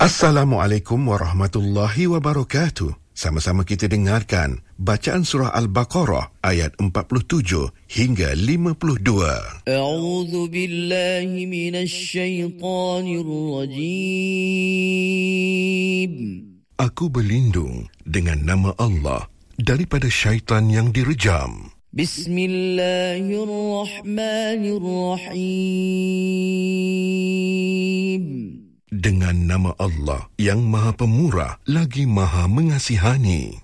Assalamualaikum warahmatullahi wabarakatuh. Sama-sama kita dengarkan bacaan surah Al-Baqarah ayat 47 hingga 52. A'udzu billahi minasy syaithanir rajim. Aku berlindung dengan nama Allah daripada syaitan yang direjam. Bismillahirrahmanirrahim. Dengan nama Allah yang Maha Pemurah lagi Maha Mengasihani.